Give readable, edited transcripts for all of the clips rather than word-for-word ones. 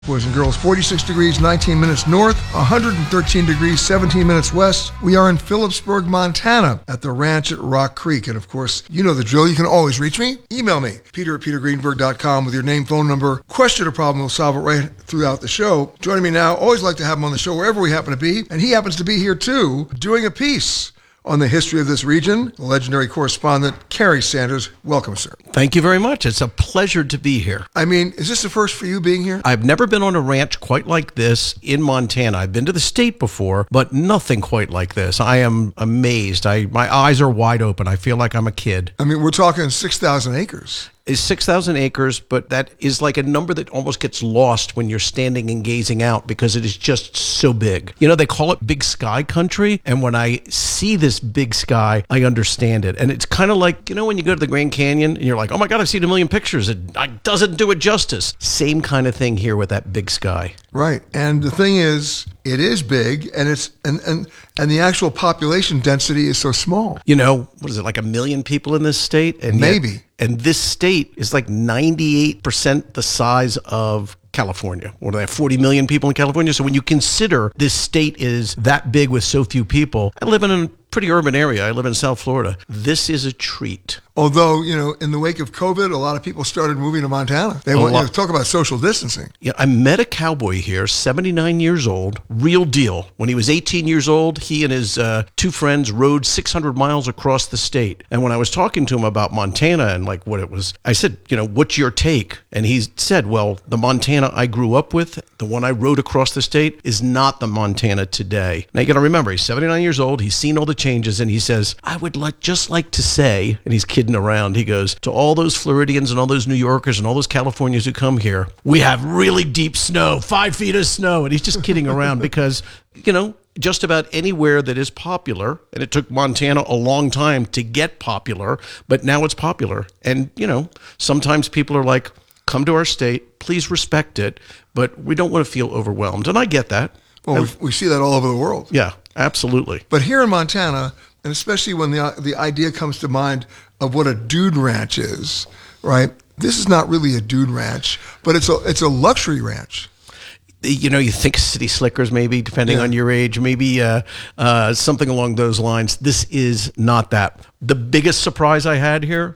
Boys and girls, 46 degrees, 19 minutes north, 113 degrees, 17 minutes west. We are in Phillipsburg, Montana at the ranch at Rock Creek. And of course, you know the drill. You can always reach me. Email me, peter@petergreenberg.com with your name, phone number, question or problem. We'll solve it right throughout the show. Joining me now, always like to have him on the show wherever we happen to be. And he happens to be here too, doing a piece on the history of this region. The legendary correspondent, Kerry Sanders. Welcome, sir. Thank you very much. It's a pleasure to be here. I mean, is this the first for you being here? I've never been on a ranch quite like this in Montana. I've been to the state before, but nothing quite like this. I am amazed. My eyes are wide open. I feel like I'm a kid. I mean, we're talking 6,000 acres. Is 6,000 acres, but that is like a number that almost gets lost when you're standing and gazing out because it is just so big. You know, they call it big sky country, and when I see this big sky, I understand it. And it's kind of like, you know, when you go to the Grand Canyon and you're like, oh my God, I've seen a million pictures. It doesn't do it justice. Same kind of thing here with that big sky. Right. And the thing is, it is big, and it's and the actual population density is so small. You know, what is it, like 1 million people in this state? And maybe. And this state is like 98% the size of California. What do they have, 40 million people in California? So when you consider this state is that big with so few people, I live in a pretty urban area. I live in South Florida. This is a treat. Although, you know, in the wake of COVID, a lot of people started moving to Montana. They want to talk about social distancing. Yeah, I met a cowboy here, 79 years old, real deal. When he was 18 years old, he and his two friends rode 600 miles across the state. And when I was talking to him about Montana and like what it was, I said, you know, what's your take? And he said, well, the Montana I grew up with, the one I rode across the state, is not the Montana today. Now you got to remember, he's 79 years old. He's seen all the changes, and he says, I would just like to say, and he's kidding around, he goes, to all those Floridians and all those New Yorkers and all those Californians who come here, we have really deep snow, 5 feet of snow. And he's just kidding around because, you know, just about anywhere that is popular, and it took Montana a long time to get popular, but now it's popular. And, you know, sometimes people are like, come to our state, please respect it, but we don't want to feel overwhelmed. And I get that. Well, we see that all over the world. Yeah, absolutely. But here in Montana, and especially when the idea comes to mind of what a dude ranch is, right? This is not really a dude ranch, but it's a luxury ranch. You know, you think City Slickers, maybe, depending on your age, maybe something along those lines. This is not that. The biggest surprise I had here,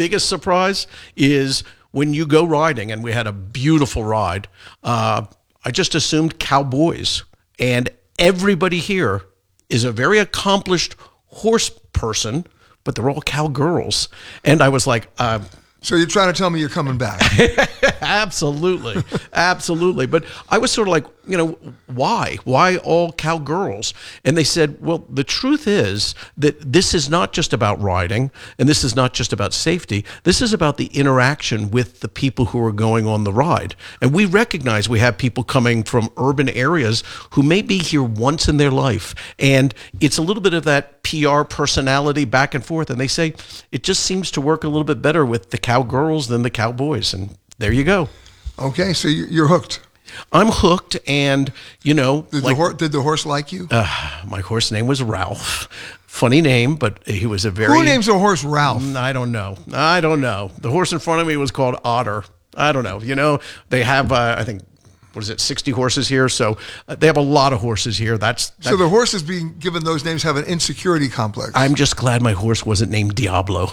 is when you go riding, and we had a beautiful ride, I just assumed cowboys. And everybody here is a very accomplished horse person, but they're all cowgirls. And I was like, so you're trying to tell me you're coming back? Absolutely. Absolutely. But I was sort of like, you know, why? Why all cowgirls? And they said, well, the truth is that this is not just about riding, and this is not just about safety. This is about the interaction with the people who are going on the ride. And we recognize we have people coming from urban areas who may be here once in their life. And it's a little bit of that PR personality back and forth. And they say it just seems to work a little bit better with the cowgirls than the cowboys. And there you go. Okay, so you're hooked. I'm hooked, and, you know... Did the horse like you? My horse name was Ralph. Funny name, but he was a very... Who names a horse Ralph? I don't know. The horse in front of me was called Otter. I don't know. You know, they have, I think... What is it, 60 horses here? So they have a lot of horses here. So the horses being given those names have an insecurity complex. I'm just glad my horse wasn't named Diablo.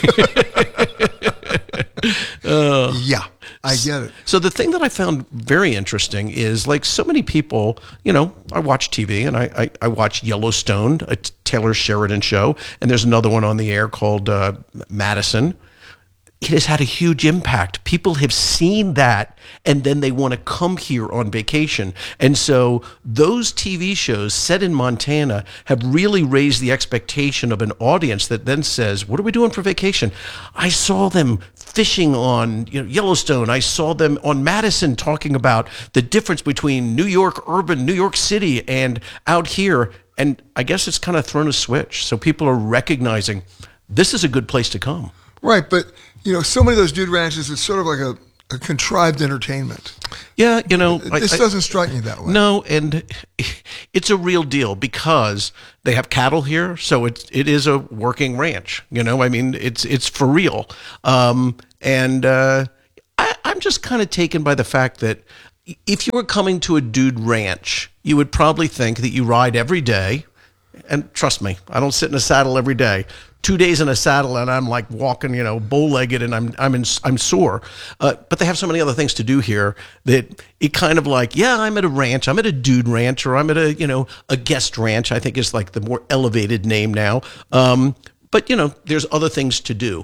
Yeah, I get it. So the thing that I found very interesting is, like so many people, you know, I watch TV, and I watch Yellowstone, a Taylor Sheridan show, and there's another one on the air called Madison. It has had a huge impact. People have seen that, and then they want to come here on vacation. And so those TV shows set in Montana have really raised the expectation of an audience that then says, what are we doing for vacation? I saw them fishing on Yellowstone. I saw them on Madison talking about the difference between New York urban, New York City, and out here. And I guess it's kind of thrown a switch. So people are recognizing this is a good place to come. Right, but you know, so many of those dude ranches, it's sort of like a contrived entertainment. Yeah, you know, this doesn't strike me that way. No, and it's a real deal because they have cattle here, so it is a working ranch. You know, I mean, it's for real. I'm just kind of taken by the fact that if you were coming to a dude ranch, you would probably think that you ride every day. And trust me, I don't sit in a saddle every day. 2 days in a saddle and I'm like walking, bow-legged, and I'm sore. But they have so many other things to do here that it kind of like, yeah, I'm at a ranch, I'm at a dude ranch, or I'm at a guest ranch, I think is like the more elevated name now. But there's other things to do.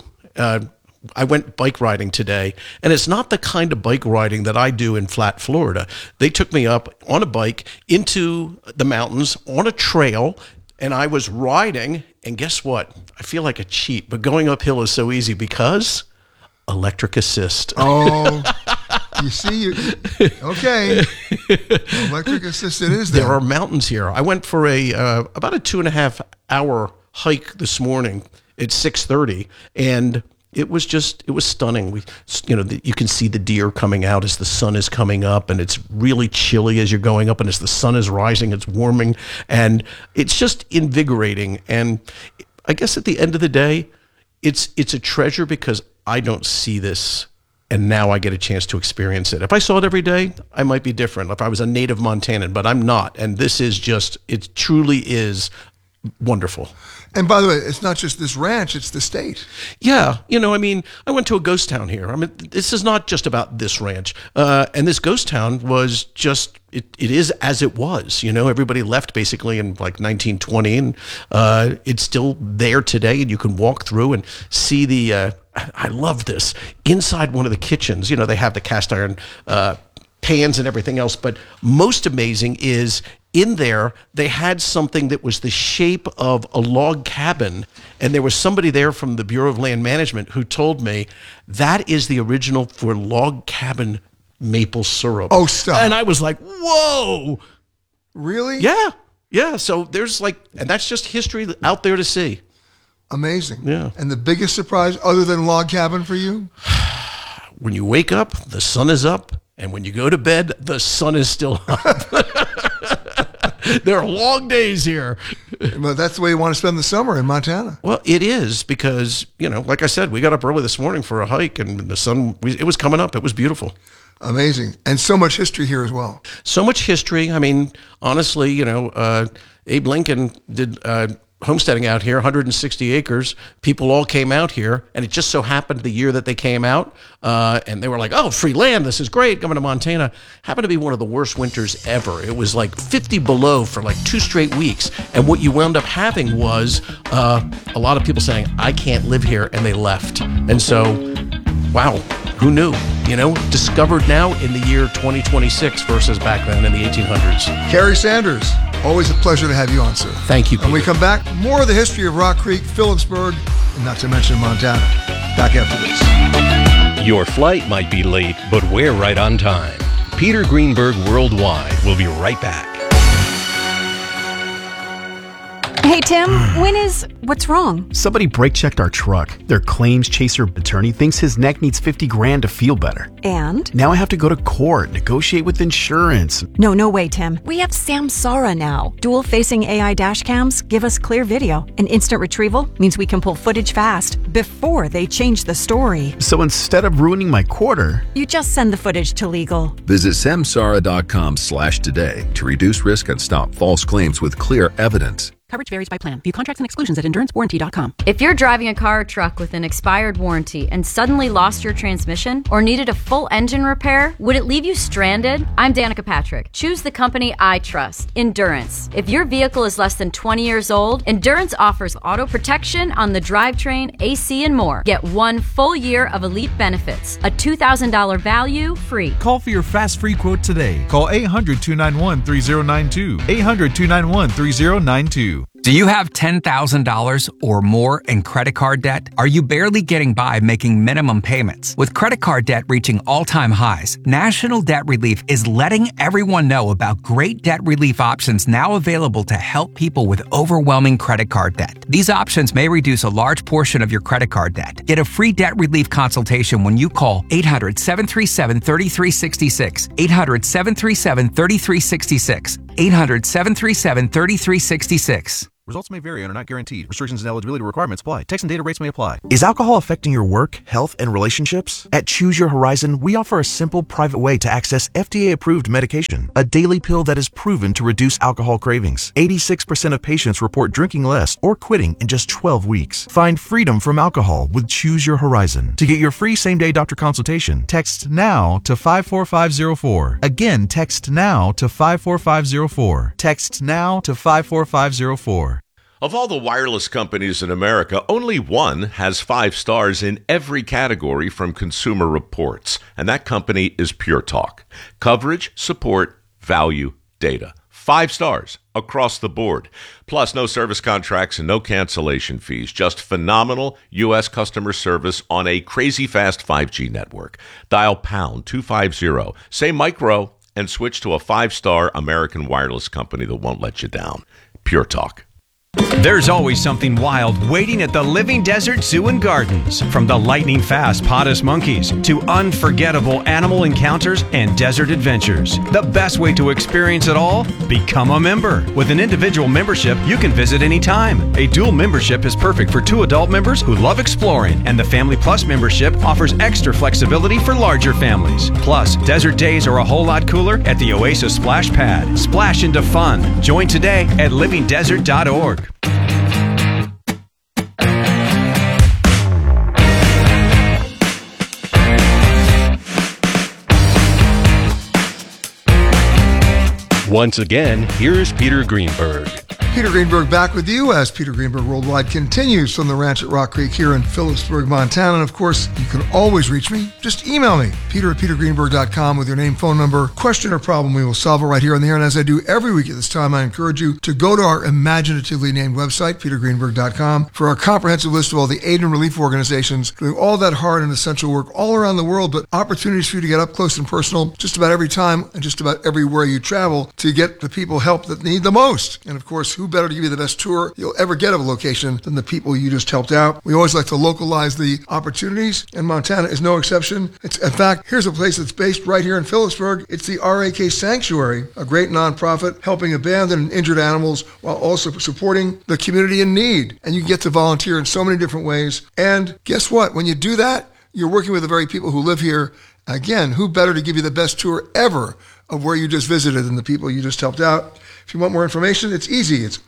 I went bike riding today, and it's not the kind of bike riding that I do in flat Florida. They took me up on a bike into the mountains on a trail, and I was riding, and guess what? I feel like a cheat, but going uphill is so easy because electric assist. Oh, you see, okay. Electric assist it is there. There are mountains here. I went for about a 2.5 hour hike this morning at 6:30, and it was stunning. You can see the deer coming out as the sun is coming up, and it's really chilly as you're going up, and as the sun is rising, it's warming, and it's just invigorating. And I guess at the end of the day, it's a treasure because I don't see this, and now I get a chance to experience it. If I saw it every day, I might be different. If I was a native Montanan, but I'm not, and this is it truly is wonderful. And by the way, it's not just this ranch, it's the state. Yeah. I went to a ghost town here. This is not just about this ranch. And this ghost town was just, it is as it was. Everybody left basically in like 1920, and it's still there today. And you can walk through and see I love this. Inside one of the kitchens, they have the cast iron pans and everything else. But most amazing is in there, they had something that was the shape of a log cabin. And there was somebody there from the Bureau of Land Management who told me that is the original for log cabin maple syrup. Oh, stop. And I was like, whoa. Really? Yeah. Yeah. So there's and that's just history out there to see. Amazing. Yeah. And the biggest surprise other than log cabin for you? When you wake up, the sun is up. And when you go to bed, the sun is still up. There are long days here. Well, that's the way you want to spend the summer in Montana. Well, it is because, like I said, we got up early this morning for a hike, and the sun, it was coming up. It was beautiful. Amazing. And so much history here as well. So much history. Honestly, Abe Lincoln did homesteading out here, 160 acres. People all came out here, and it just so happened the year that they came out, and they were like, oh, free land, this is great, coming to Montana. Happened to be one of the worst winters ever. It was like 50 below for like 2 straight weeks, and what you wound up having was a lot of people saying, I can't live here, and they left. And so, wow, who knew? Discovered now in the year 2026 versus back then in the 1800s. Kerry Sanders, always a pleasure to have you on, sir. Thank you, Peter. When we come back, more of the history of Rock Creek, Phillipsburg, and not to mention Montana. Back after this. Your flight might be late, but we're right on time. Peter Greenberg Worldwide will be right back. Hey, Tim, what's wrong? Somebody brake checked our truck. Their claims chaser attorney thinks his neck needs $50,000 to feel better. And? Now I have to go to court, negotiate with insurance. No way, Tim. We have Samsara now. Dual-facing AI dash cams give us clear video. And instant retrieval means we can pull footage fast before they change the story. So instead of ruining my quarter, you just send the footage to legal. Visit samsara.com/today to reduce risk and stop false claims with clear evidence. Coverage varies by plan. View contracts and exclusions at endurancewarranty.com. If you're driving a car or truck with an expired warranty and suddenly lost your transmission or needed a full engine repair, would it leave you stranded? I'm Danica Patrick. Choose the company I trust, Endurance. If your vehicle is less than 20 years old, Endurance offers auto protection on the drivetrain, AC, and more. Get 1 full year of elite benefits, a $2,000 value free. Call for your fast free quote today. Call 800-291-3092. 800-291-3092. Do you have $10,000 or more in credit card debt? Are you barely getting by making minimum payments? With credit card debt reaching all-time highs, National Debt Relief is letting everyone know about great debt relief options now available to help people with overwhelming credit card debt. These options may reduce a large portion of your credit card debt. Get a free debt relief consultation when you call 800-737-3366, 800-737-3366, 800-737-3366. Results may vary and are not guaranteed. Restrictions and eligibility requirements apply. Text and data rates may apply. Is alcohol affecting your work, health, and relationships? At Choose Your Horizon, we offer a simple, private way to access FDA-approved medication, a daily pill that is proven to reduce alcohol cravings. 86% of patients report drinking less or quitting in just 12 weeks. Find freedom from alcohol with Choose Your Horizon. To get your free same-day doctor consultation, text NOW to 54504. Again, text NOW to 54504. Text NOW to 54504. Of all the wireless companies in America, only one has 5 stars in every category from Consumer Reports, and that company is Pure Talk. Coverage, support, value, data. 5 stars across the board. Plus, no service contracts and no cancellation fees. Just phenomenal U.S. customer service on a crazy fast 5G network. Dial pound 250, say micro, and switch to a 5-star American wireless company that won't let you down. Pure Talk. There's always something wild waiting at the Living Desert Zoo and Gardens. From the lightning-fast Potus monkeys to unforgettable animal encounters and desert adventures. The best way to experience it all? Become a member. With an individual membership, you can visit anytime. A dual membership is perfect for 2 adult members who love exploring, and the Family Plus membership offers extra flexibility for larger families. Plus, desert days are a whole lot cooler at the Oasis Splash Pad. Splash into fun. Join today at livingdesert.org. Once again, here's Peter Greenberg. Peter Greenberg back with you as Peter Greenberg Worldwide continues from the ranch at Rock Creek here in Phillipsburg, Montana. And of course, you can always reach me. Just email me, peter@petergreenberg.com with your name, phone number, question or problem. We will solve it right here on the air. And as I do every week at this time, I encourage you to go to our imaginatively named website, petergreenberg.com, for our comprehensive list of all the aid and relief organizations doing all that hard and essential work all around the world, but opportunities for you to get up close and personal just about every time and just about everywhere you travel to get the people help that need the most. And of course, who better to give you the best tour you'll ever get of a location than the people you just helped out? We always like to localize the opportunities, and Montana is no exception. In fact, here's a place that's based right here in Phillipsburg. It's the RAK Sanctuary, a great nonprofit helping abandoned and injured animals while also supporting the community in need. And you get to volunteer in so many different ways. And guess what? When you do that, you're working with the very people who live here. Again, who better to give you the best tour ever of where you just visited than the people you just helped out? If you want more information, it's easy. It's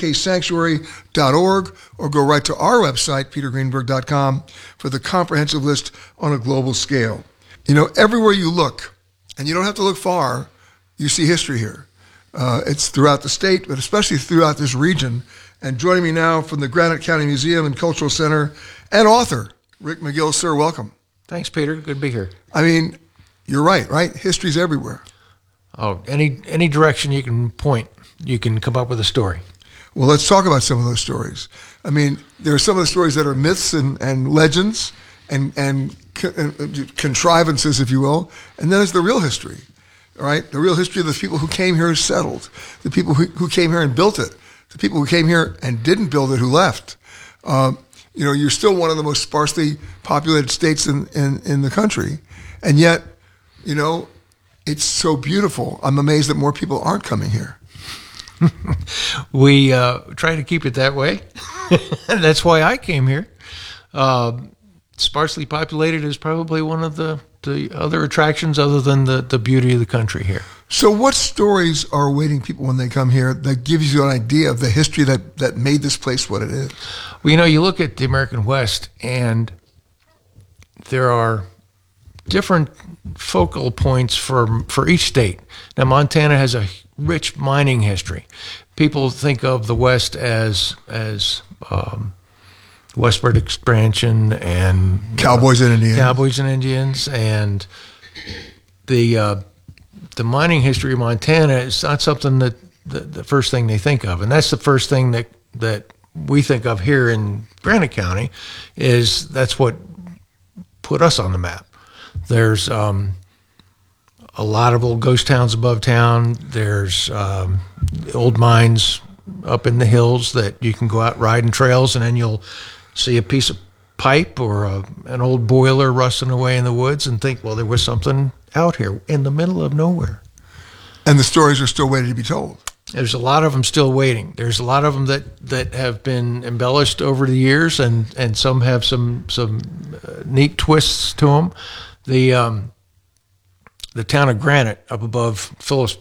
raksanctuary.org, or go right to our website, petergreenberg.com, for the comprehensive list on a global scale. You know, everywhere you look, and you don't have to look far, you see history here. It's throughout the state, but especially throughout this region. And joining me now from the Granite County Museum and Cultural Center, and author, Rick McGill. Sir, welcome. Thanks, Peter. Good to be here. I mean, you're right? History's everywhere. Oh, any direction you can point, you can come up with a story. Well, let's talk about some of those stories. I mean, there are some of the stories that are myths and legends and contrivances, if you will, and then there's the real history, all right? The real history of the people who came here and settled, the people who came here and built it, the people who came here and didn't build it, who left. You know, you're still one of the most sparsely populated states in the country, and yet, you know, it's so beautiful. I'm amazed that more people aren't coming here. We try to keep it that way. That's why I came here. Sparsely populated is probably one of the other attractions other than the beauty of the country here. So what stories are awaiting people when they come here that gives you an idea of the history that made this place what it is? Well, you know, you look at the American West, and there are different focal points for each state. Now, Montana has a rich mining history. People think of the West as westward expansion and Cowboys and Indians, and the mining history of Montana is not something that the first thing they think of, and that's the first thing that we think of here in Granite County. That's what put us on the map. There's a lot of old ghost towns above town. There's old mines up in the hills that you can go out riding trails, and then you'll see a piece of pipe or an old boiler rusting away in the woods and think, well, there was something out here in the middle of nowhere. And the stories are still waiting to be told. There's a lot of them still waiting. There's a lot of them that have been embellished over the years, and some have some neat twists to them. The town of Granite up above Phillipsburg